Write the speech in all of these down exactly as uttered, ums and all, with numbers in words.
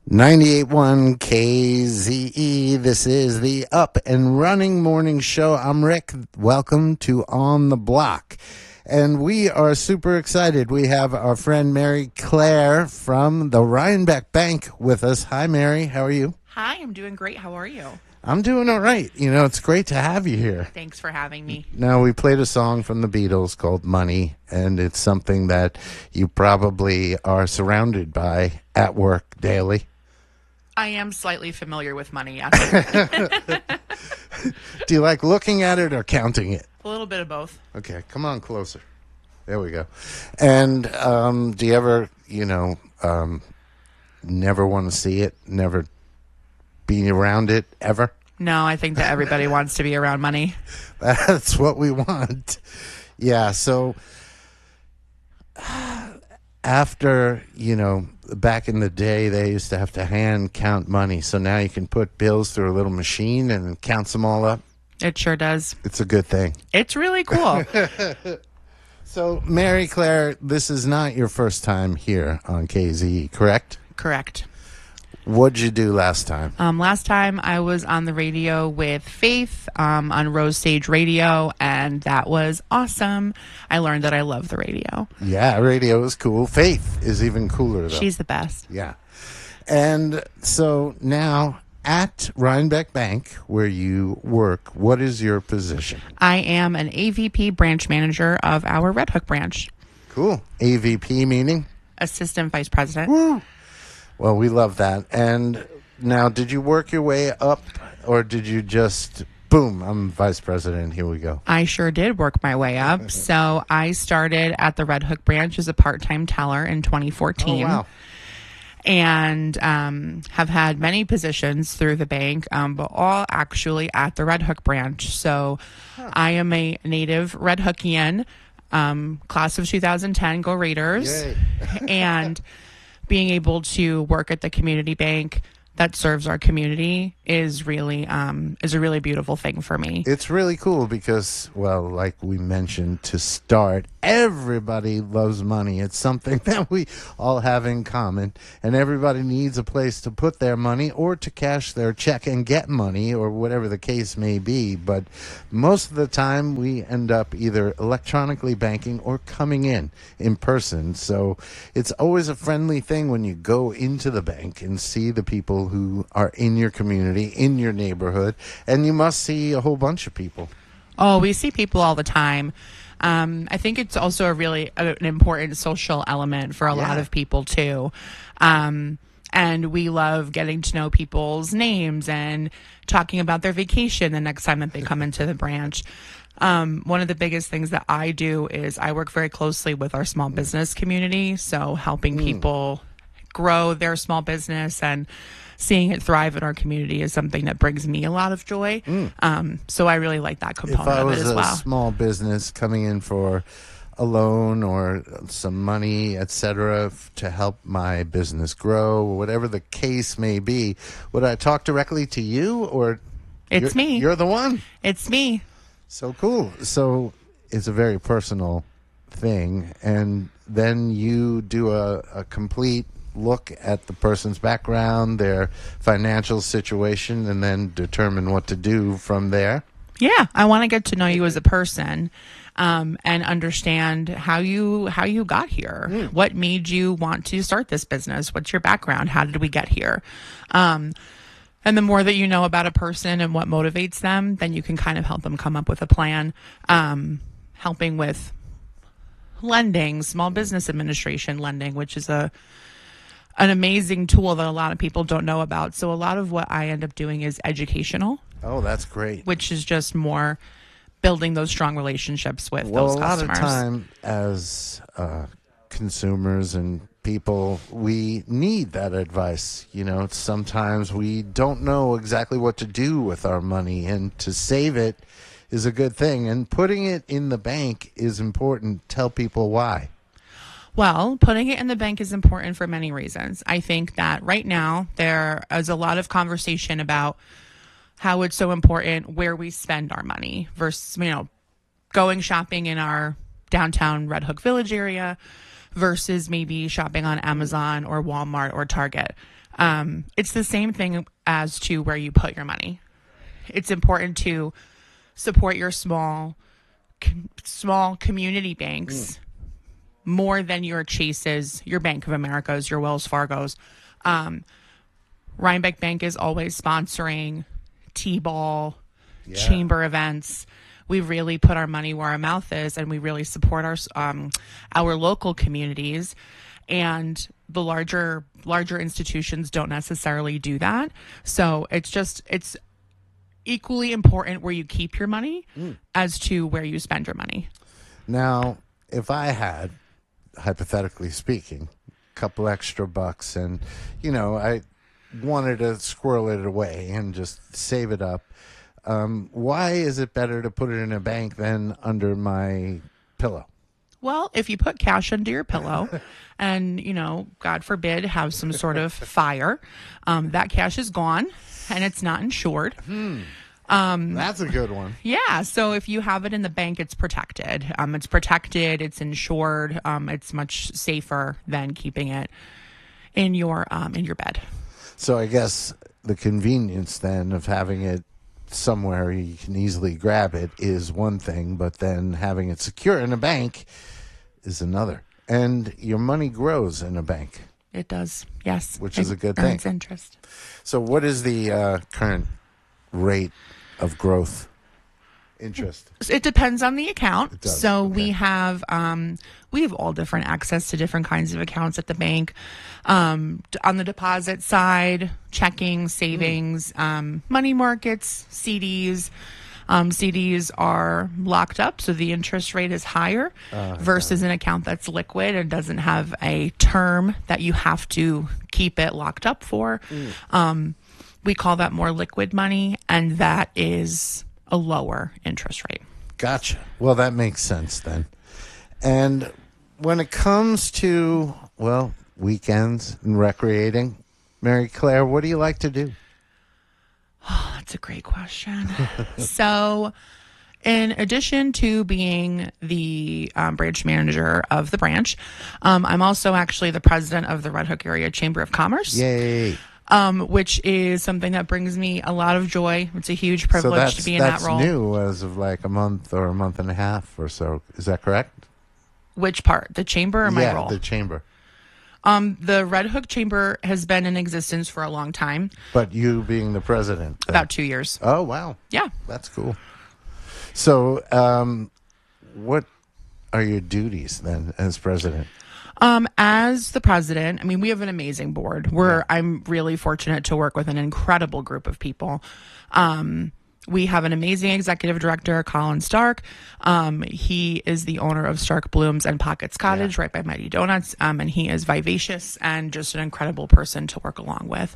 ninety-eight point one K Z E. This is the Up and Running Morning Show. I'm Rick. Welcome to On the Block. And we are super excited. We have our friend Mary Claire from the Rhinebeck Bank with us. Hi, Mary. How are you? Hi, I'm doing great. How are you? I'm doing all right. You know, it's great to have you here. Thanks for having me. Now, we played a song from the Beatles called Money, and it's something that you probably are surrounded by at work daily. I am slightly familiar with money, yes. Do you like looking at it or counting it? A little bit of both. Okay, come on closer. There we go. And um, do you ever, you know, um, never want to see it, never be around it, ever? No, I think that everybody wants to be around money. That's what we want. Yeah, so after, you know, back in the day, they used to have to hand count money. So now you can put bills through a little machine and it counts them all up. It sure does. It's a good thing. It's really cool. So, Mary Claire, this is not your first time here on K Z E, correct? Correct. What'd you do last time? Um, last time I was on the radio with Faith um, on Rose Stage Radio, and that was awesome. I learned that I love the radio. Yeah, radio is cool. Faith is even cooler, though. She's the best. Yeah. And so now at Rhinebeck Bank, where you work, what is your position? I am an A V P branch manager of our Red Hook branch. Cool. A V P meaning? Assistant Vice President. Woo. Well, we love that. And now, did you work your way up, or did you just, boom, I'm vice president, here we go? I sure did work my way up. So I started at the Red Hook branch as a part-time teller in twenty fourteen. Oh, wow. And um, have had many positions through the bank, um, but all actually at the Red Hook branch. So huh. I am a native Red Hookian, um, class of two thousand ten, go Raiders. And being able to work at the community bank that serves our community is really um, is a really beautiful thing for me. It's really cool because, well, like we mentioned to start, everybody loves money. It's something that we all have in common, and everybody needs a place to put their money or to cash their check and get money or whatever the case may be. But most of the time we end up either electronically banking or coming in in person. So it's always a friendly thing when you go into the bank and see the people who are in your community, in your neighborhood, and you must see a whole bunch of people. Oh, we see people all the time. Um, I think it's also a really uh, an important social element for a Yeah. lot of people too. Um, and we love getting to know people's names and talking about their vacation the next time that they come into the branch. Um, one of the biggest things that I do is I work very closely with our small business community. So helping Mm. people grow their small business and seeing it thrive in our community is something that brings me a lot of joy. Mm. Um, so I really like that If component I of was it as a well. small business coming in for a loan or some money, et cetera, to help my business grow, or whatever the case may be, would I talk directly to you, or It's you're, me. You're the one. It's me. So cool. So it's a very personal thing, and then you do a, a complete look at the person's background, their financial situation, and then determine what to do from there. Yeah, I want to get to know you as a person, um, and understand how you how you got here. Mm. What made you want to start this business? What's your background? How did we get here? Um, and the more that you know about a person and what motivates them, then you can kind of help them come up with a plan. Um, helping with lending, small business administration lending, which is a an amazing tool that a lot of people don't know about. So a lot of what I end up doing is educational. Oh, that's great. Which is just more building those strong relationships with well, those a lot customers. of time as uh, consumers and people, we need that advice. You know, sometimes we don't know exactly what to do with our money, and to save it is a good thing. And putting it in the bank is important. Tell people why. Well, putting it in the bank is important for many reasons. I think that right now there is a lot of conversation about how it's so important where we spend our money versus, you know, going shopping in our downtown Red Hook Village area versus maybe shopping on Amazon or Walmart or Target. Um, it's the same thing as to where you put your money. It's important to support your small, com- small community banks mm. more than your Chases, your Bank of Americas, your Wells Fargos. Um, Rhinebeck Bank is always sponsoring T-ball, yeah. chamber events. We really put our money where our mouth is, and we really support our um, our local communities. And the larger larger institutions don't necessarily do that. So it's just it's equally important where you keep your money mm. as to where you spend your money. Now, if I had, hypothetically speaking, a couple extra bucks, and you know, I wanted to squirrel it away and just save it up. Um, why is it better to put it in a bank than under my pillow? Well, if you put cash under your pillow and, you know, God forbid, have some sort of fire, um, that cash is gone and it's not insured. Hmm. Um, That's a good one. Yeah. So if you have it in the bank, it's protected. Um, it's protected. It's insured. Um, it's much safer than keeping it in your um, in your bed. So I guess the convenience then of having it somewhere you can easily grab it is one thing, but then having it secure in a bank is another. And your money grows in a bank. It does, yes. Which is it a good thing. Earns interest. So what is the uh, current rate of growth? Interest. It depends on the account. It does. So okay. we have um, we have all different access to different kinds of accounts at the bank. Um, on the deposit side, checking, savings, mm. um, money markets, C Ds. Um, C Ds are locked up, so the interest rate is higher uh, versus an account that's liquid and doesn't have a term that you have to keep it locked up for. Mm. Um, we call that more liquid money, and that is a lower interest rate. Gotcha. Well, that makes sense then. And when it comes to, well, weekends and recreating, Mary Claire, what do you like to do? Oh, that's a great question. So, in addition to being the um, branch manager of the branch, um, I'm also actually the president of the Red Hook Area Chamber of Commerce. Yay. Um, which is something that brings me a lot of joy. It's a huge privilege so to be in that role. That's new as of like a month or a month and a half or so. Is that correct? Which part? The chamber or my yeah, role? the chamber. Um, the Red Hook Chamber has been in existence for a long time. But you being the president? Then. About two years. Oh, wow. Yeah. That's cool. So, um, what are your duties then as president? Um, as the president, I mean, we have an amazing board. We're, yeah. I'm really fortunate to work with an incredible group of people. Um, we have an amazing executive director, Colin Stark. Um, he is the owner of Stark Blooms and Pockets Cottage, yeah. right by Mighty Donuts. Um, and he is vivacious and just an incredible person to work along with.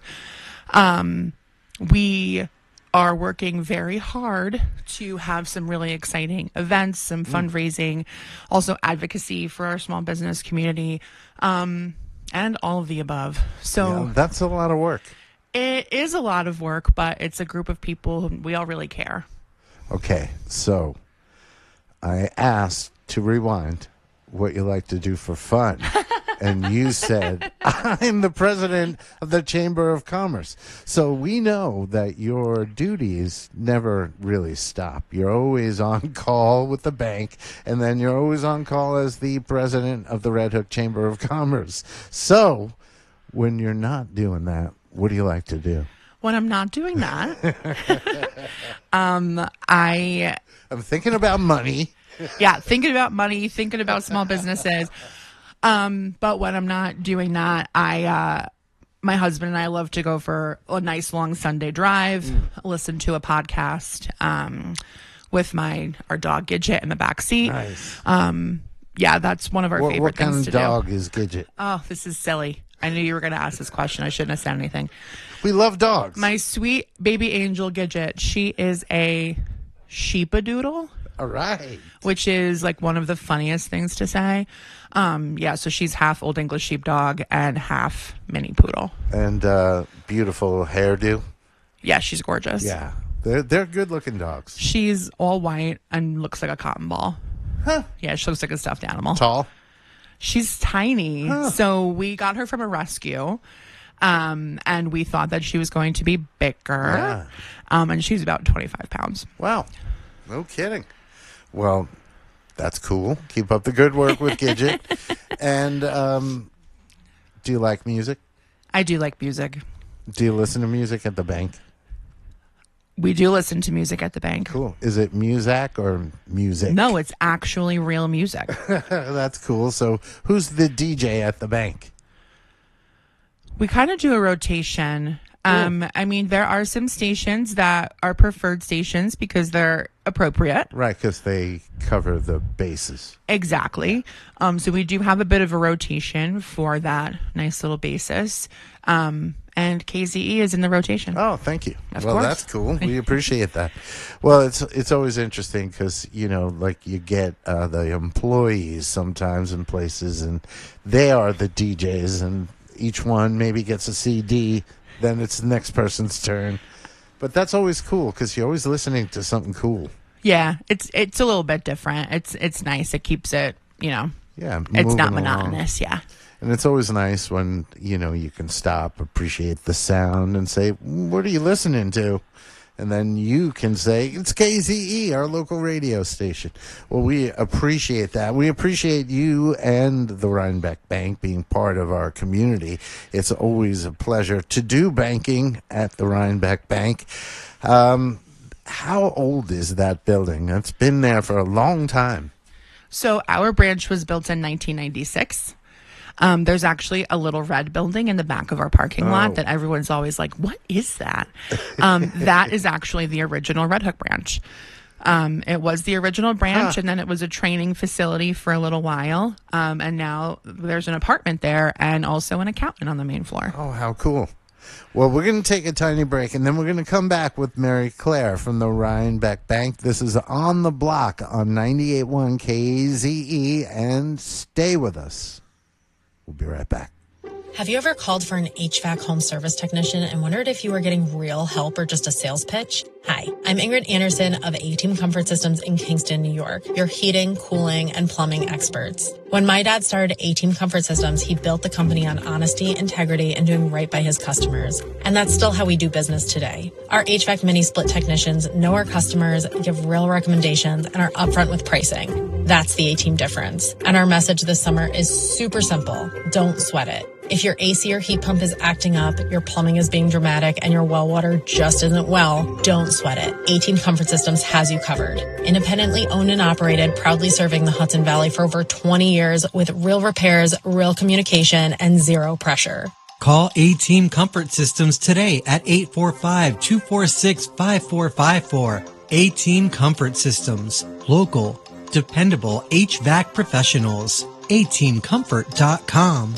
Um, we are working very hard to have some really exciting events, some fundraising, mm. also advocacy for our small business community, um, and all of the above. So yeah, that's a lot of work. It is a lot of work, but it's a group of people who we all really care. Okay, so I asked to rewind what you like to do for fun. And you said, I'm the president of the Chamber of Commerce. So we know that your duties never really stop. You're always on call with the bank, and then you're always on call as the president of the Red Hook Chamber of Commerce. So when you're not doing that, what do you like to do? When I'm not doing that, um, I... I'm thinking about money. Yeah, thinking about money, thinking about small businesses. Um, but when I'm not doing that, I, uh, my husband and I love to go for a nice long Sunday drive, mm. listen to a podcast, um, with my, our dog Gidget in the back seat. Nice. Um, yeah, that's one of our what, favorite what things kind to of do. Dog is Gidget? Oh, this is silly. I knew you were going to ask this question. I shouldn't have said anything. We love dogs. My sweet baby angel Gidget, she is a sheepadoodle. All right. Which is like one of the funniest things to say. Um, yeah, so she's half Old English Sheepdog and half Mini Poodle. And uh, beautiful hairdo. Yeah, she's gorgeous. Yeah, they're they're good looking dogs. She's all white and looks like a cotton ball. Huh. Yeah, she looks like a stuffed animal. Tall? She's tiny. Huh. So we got her from a rescue. Um, and we thought that she was going to be bigger. Yeah. Um, and she's about twenty-five pounds. Wow. No kidding. Well, that's cool. Keep up the good work with Gidget. And um, do you like music? I do like music. Do you listen to music at the bank? We do listen to music at the bank. Cool. Is it Muzak or music? No, it's actually real music. That's cool. So who's the D J at the bank? We kind of do a rotation. Um, I mean, there are some stations that are preferred stations because they're appropriate. Right, because they cover the bases. Exactly. Um, so we do have a bit of a rotation for that nice little basis. Um, and K Z E is in the rotation. Oh, thank you. Of well, course. That's cool. We appreciate that. Well, it's it's always interesting because, you know, like you get uh, the employees sometimes in places, and they are the D Js, and each one maybe gets a C D. Then it's the next person's turn. But that's always cool because you're always listening to something cool. Yeah, it's it's a little bit different. It's it's nice. It keeps it, you know, Yeah, it's not moving along. monotonous. Yeah. And it's always nice when, you know, you can stop, appreciate the sound, and say, what are you listening to? And then you can say, it's K Z E, our local radio station. Well, we appreciate that. We appreciate you and the Rhinebeck Bank being part of our community. It's always a pleasure to do banking at the Rhinebeck Bank. Um, how old is that building? It's been there for a long time. So our branch was built in nineteen ninety-six. Um, there's actually a little red building in the back of our parking Oh. lot that everyone's always like, what is that? Um, that is actually the original Red Hook branch. Um, it was the original branch, Huh. and then it was a training facility for a little while. Um, and now there's an apartment there and also an accountant on the main floor. Oh, how cool. Well, we're going to take a tiny break, and then we're going to come back with Mary Claire from the Rhinebeck Bank. This is On the Block on ninety-eight point one K Z E, and stay with us. We'll be right back. Have you ever called for an H V A C home service technician and wondered if you were getting real help or just a sales pitch? Hi, I'm Ingrid Anderson of A-Team Comfort Systems in Kingston, New York, your heating, cooling, and plumbing experts. When my dad started A-Team Comfort Systems, he built the company on honesty, integrity, and doing right by his customers. And that's still how we do business today. Our H V A C mini-split technicians know our customers, give real recommendations, and are upfront with pricing. That's the A-Team difference. And our message this summer is super simple. Don't sweat it. If your A C or heat pump is acting up, your plumbing is being dramatic, and your well water just isn't well, don't sweat it. A-Team Comfort Systems has you covered. Independently owned and operated, proudly serving the Hudson Valley for over twenty years with real repairs, real communication, and zero pressure. Call A-Team Comfort Systems today at eight four five, two four six, five four five four. A-Team Comfort Systems. Local, dependable H V A C professionals. A team comfort dot com.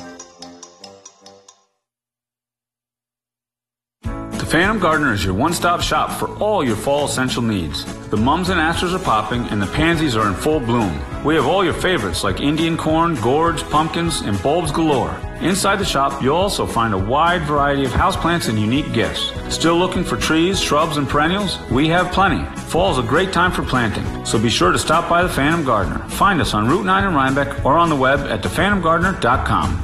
The Phantom Gardener is your one-stop shop for all your fall essential needs. The mums and asters are popping and the pansies are in full bloom. We have all your favorites like Indian corn, gourds, pumpkins, and bulbs galore. Inside the shop, you'll also find a wide variety of houseplants and unique gifts. Still looking for trees, shrubs, and perennials? We have plenty. Fall is a great time for planting, so be sure to stop by the Phantom Gardener. Find us on Route nine in Rhinebeck or on the web at the phantom gardener dot com.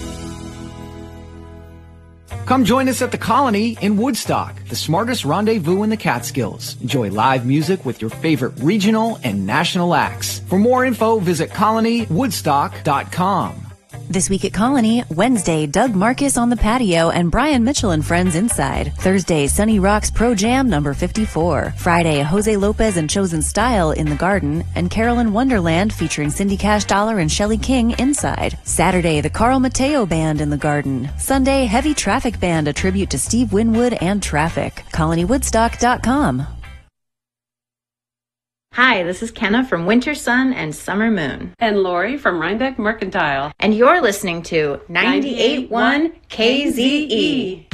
Come join us at the Colony in Woodstock, the smartest rendezvous in the Catskills. Enjoy live music with your favorite regional and national acts. For more info, visit colony woodstock dot com. This week at Colony, Wednesday, Doug Marcus on the patio and Brian Mitchell and friends inside. Thursday, Sunny Rocks Pro Jam number fifty-four. Friday, Jose Lopez and Chosen Style in the garden, and Carolyn Wonderland featuring Cindy Cash Dollar and Shelley King inside. Saturday, the Carl Mateo Band in the garden. Sunday, Heavy Traffic Band, a tribute to Steve Winwood and Traffic. colony woodstock dot com. Hi, this is Kenna from Winter Sun and Summer Moon. And Lori from Rhinebeck Mercantile. And you're listening to ninety-eight point one K Z E.